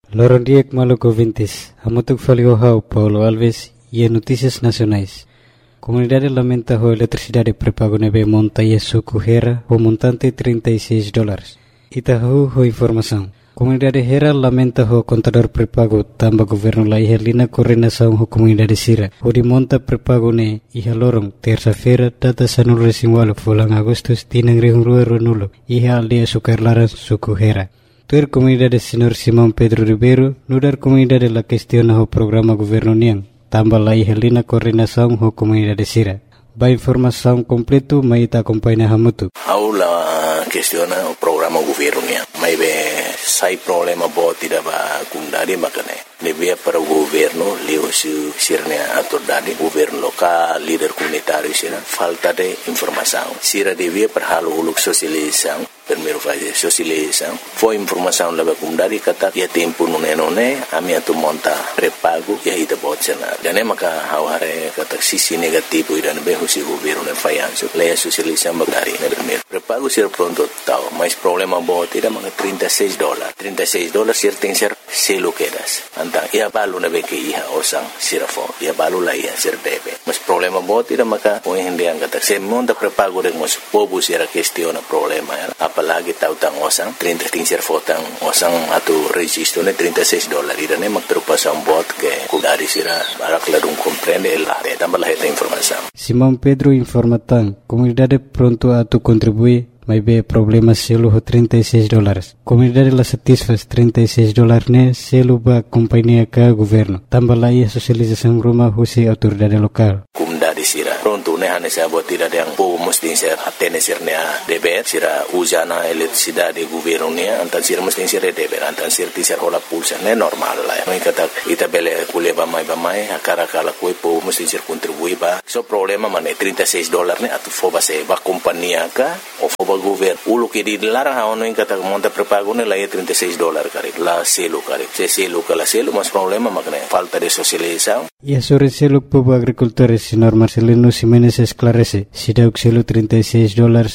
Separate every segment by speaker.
Speaker 1: Lorondiek Maluco Vintis, Amutuk Faliohau, Paulo Alves e Notícias Nacionais. Comunidade lamenta a eletricidade prepago nebe monta e suco Hera, o montante $36. Itahu ho informação. Comunidade Hera lamenta o contador prepago tamba governo la ihelina coordenação ho comunidade Sira. O de monta prepago ne iha lorong terça-feira data sanul resimwalo fulang Agustus tinang rihungrua runulo iha aldea sukarlaran suco Hera. Tuer comunidade Senhor Simão Pedro Ribeiro, nudar comunidade la questiona o programa governo niang, tamba la ihelina coordenação ho comunidade Sira. Ba informação completo mai ita acompanha hamutu.
Speaker 2: Aula questiona o programa governo niang. Mai be sai problema boti da ba kundari makane. Nebia para o governo, leo sirne autoridade, governo local, líder comunitário sira, falta de informação. Sira devia para halo uluk socialização. Primeiro fazer socialização, foi informação lá para comunidade kata ia tempo nune a minha tu monta prepago e aí da botcena. Já nem maka haware kata sisi negativo ida nebe husi governo ne fayanso. Leia socialização bagari ne primeiro. Prepago ser pronto tal, mas problema bot ida maka $36. $36 ser tem ser selo quedas. Antang ia balu nebe ke ia osang sirafo. Ia balu la ia ser debe. Mas problema bot ida maka o hindi ang kata se monta prepago de mas povo sira questiona problema apalagi tautang osang 30 tingser fotang osang atu registro ne $36 irane magtrupasan bot ke kudari sira barak ladung comprende la tambah la esta informação.
Speaker 1: Simão Pedro informatang comunidade pronto atu contribui mai be problema selo ho $36. Comunidade la satisfaz $36 ne selo ba companhia ka governo. Tambah la ia socialização rumah husi autoridade lokal.
Speaker 2: Comunidade sira pronto ne hane sa botira yang po mesti ser atene sirnya deber sira usana eletricidade governo ne antan sira mesti ser deber antan sir ti ser hola pulsa ne normal la. Mai kata ita bele kule ba mai akara kala koi po mesti ser contribui ba. So problema mane $36 ne atu foba se ba companhia ka o foba governo ulo que dilarang ano yung kata monta prepago nila ay $36 kari la selo kari se selo kala selo mas problema magna falta de socialização.
Speaker 1: E sobre selo povo agricultores senhor Marcelino Ximenes esclarece si dauk selo $36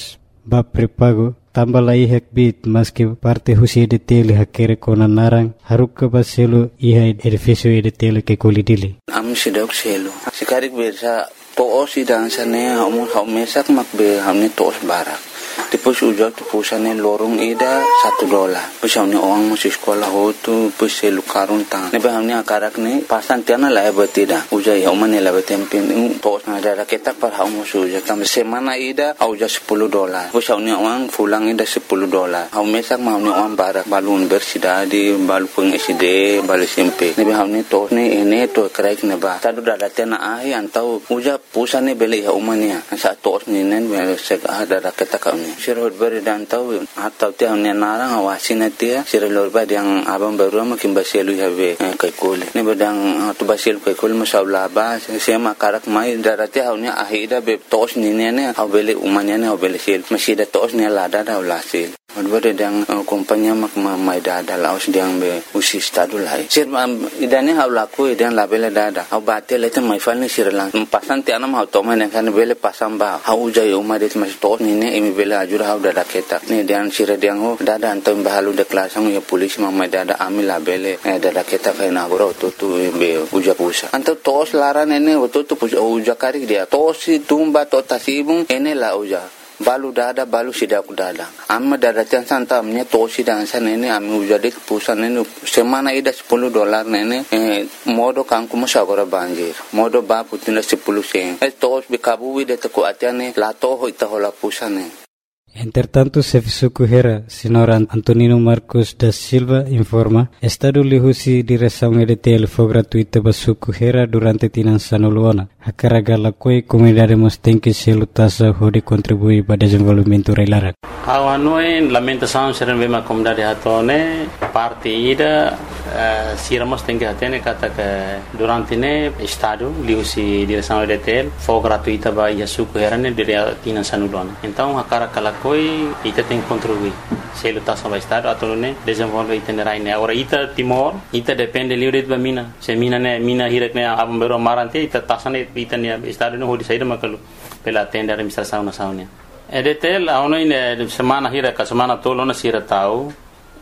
Speaker 1: ba prepago tambah la ihek bit mas que parte husi de tele hakere kona narang haruk ka ba selo iha edificio de tele ke kolidili
Speaker 3: am si dauk selo sikarik bersa to si dansane hamun mesak makbe hamne tos barak. Depois ujak tu pusane lorong ida $1. Pues hamne orang masih sekolah hotu pues selu karun tang. Nebe hamne akarak ne pasan tiana la batida. Ujai hamane la batempin tos na ada ketak par ham masuk ujak tam semana ida auja $10. Pues hamne orang pulang ida $10. Ham mesak hamne orang barak balun bersidadi balu peng SD balu SMP. Nebe hamne tos ne ene to kraik ne ba. Tadu dada tiana ahi antau ujak pusane beli hamane. Sa tos ne nen sek ada ketak Sirot beri dan tahu atau tiang nenarang awasin dia sirot beri yang abang baru makin basilu habe kaikul ni bedang tu basilu kaikul masalah bah saya makarak mai darati haunya ahida be tos ni ne au beli umanya ne au beli sil masih ada tos ni lada dah ulasil Advare dang kompanya mak mai dada laos diang be usi stadu lai. Sir idane hau laku idan labele dada. Hau bate lete mai falni sirlang. Pasan ti anam hau toma ne kan bele pasam ba. Hau jai umade mas tos ni ne imi bele ajur hau dada keta. Ne diang sir diang ho dada antam bahalu de klasang ya polisi mai dada ami labele dada keta kai na goro tu be uja pusa. Antam tos laran ene tu uja kari dia. Tos si tumba to tasibung ene la uja. Balu dada balu sidak dada amma dada tian santa amnya tosi dan sana ini ami ujadik pusan ini semana ida $10 nene modo kangku masagora banjir modo ba putina 10 sen tos bikabu wide teko atiane la toho itahola pusane.
Speaker 1: Entretanto, Serviço Correira, Senhor Antonino Marcos da Silva informa, Estado lihusi direção EDTL foi gratuita para Correira durante Tinançano Luana. A carga la coi comunidade mostém que se lutassa pode contribuir para o desenvolvimento reilara.
Speaker 4: A noi lamentação ser uma comunidade hatone partida siramos tem que atene kata que durante ne Estado lihusi direção EDTL foi gratuita para Yasu Correira ne dire Tinançano Luana. Então a carga la coi ita tem que contribuir se lutação vai Estado atau ne desenvolver itinerário ne agora ita Timor ita depende livre de mina se mina hirek ne abam bero marante ita tasane ita ne Estado ne hodi saída makalu pela tenda administração nacional EDTL a ono ine semana hirek semana tolo na sira tau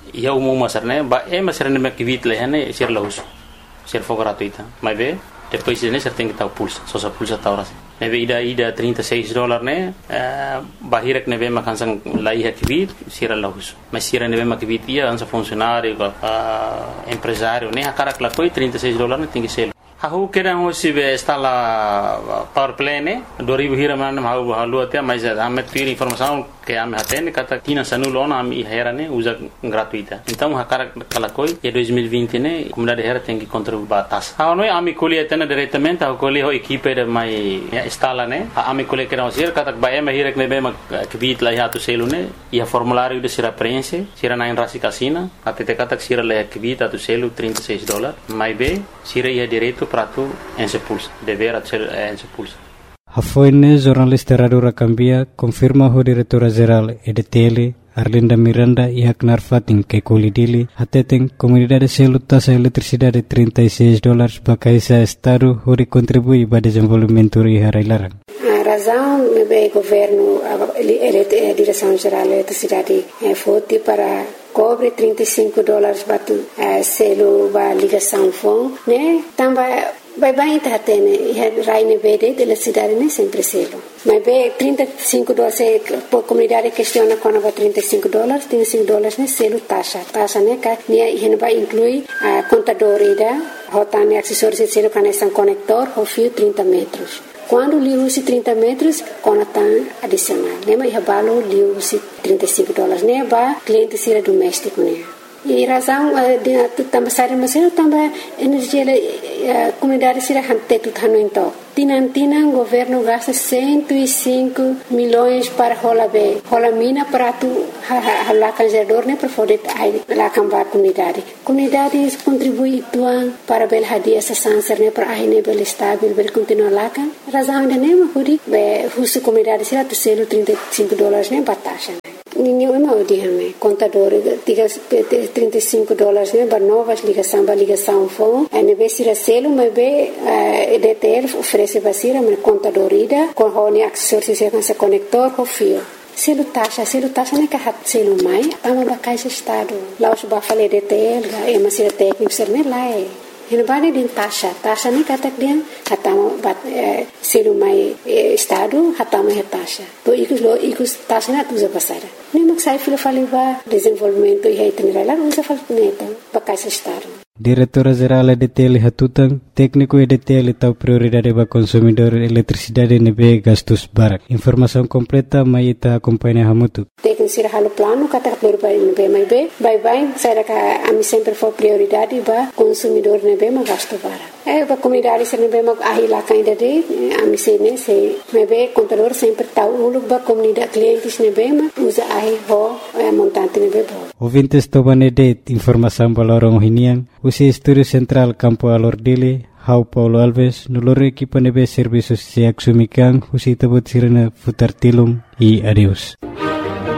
Speaker 4: ia umum sarne ba masarne me kivit lehane sir lahus sir for gratuita mas be depois ne ser tem que tal pulsa só sa pulsa tal ras neve ida $36 ne bahirek neve makan sang lai kivit sir lahus mas sir neve makivit ia ansa funcionário empresário ne akarak la koi $36 ne tem que ser Aku kira hosi be instala power play ne 2000 hira mana mau halu atia mas ame tiri informação que ame hatene kata tina sanulona ame hera ne usa gratuita então hakara kalakoi e 2020 ne comunidade hera tem que contribuir batas não é ame colhe tena diretamente a colhe ho equipe de mai instala ne ame colhe que não ser kata ba ame hira que be ma kvit la hatu selu ne e formulário de sira preenche sira na rasi casina até te kata sira la kvit atu selu $36 mai be sira ia direito para tu ensepulsa dever ser ensepulsa.
Speaker 1: A foine jornalista Radura Cambia confirma o diretora-geral EDTL Arlinda Miranda e Aknar Fatin que colidili até tem comunidade selo taxa eletricidade $36 para caisa estado onde contribui para desenvolvimento e harailaran.
Speaker 5: A razão do governo a direção geral da eletricidade foi para cobre $35 para selo para ligação phone né também vai estar tendo raine verde de eletricidade né sempre selo mas be $35 por comunidade questiona quando vai $35 né selo taxa né que né vai incluir a contador ida rotane acessórios de selo conexão conector ou fio 30 metros. Quando liu se 30 metros, conectam adicional. Lembra que valor liu se $35, né? Ba cliente sira doméstico, né? E razão de também sair mas também energia comunidade sira hante tudo no então. Tinan governo gasta 105 milhões para rola mina para tu hala canjador né para poder lá cambar comunidade contribui tuan para bel hadia essa sanser né para aí bel estável bel continuar lá kan razão ainda nem huri be husu comunidade sira tu selo $35 né batasha ninguém não diame contador diga $35 né para novas ligação phone e be sira selo mas be EDTL oferece basira mas contador ida com hone acessórios se conector ou fio selo taxa né que hat selo mai tama bakai se estado lá os ba fale EDTL e masira técnico ser né lá Ele bane din taxa ni katak dia hatama bat selu mai estado hatama taxa. To ikus taxa na tuza pasara. Ni maksai filo faliba desenvolvimento e reitenerar usa falneta pakai estado.
Speaker 1: Diretora-Geral EDTL Hatutang, técnico EDTL tahu prioridade para consumidor eletricidade nebe gastos barak. Informação completa mai ita acompanha hamutu.
Speaker 5: Técnico sira halo plano kata prioridade nebe mai be, bye saya ka ami sempre for prioridade para consumidor nebe ma gasto barak. Para comunidade sira nebe ma ahila kainda de ami sene se nebe contador sempre tahu uluk ba comunidade clientes nebe ma usa ahi ho montante nebe bo.
Speaker 1: Ouvintes tobanede informação balorong hinian. Usi Estúdio Central Campo Alordile, Hau Paulo Alves, noloro equipa nebe serviços se axumikan, usi tabut sirena futar tilum e adeus.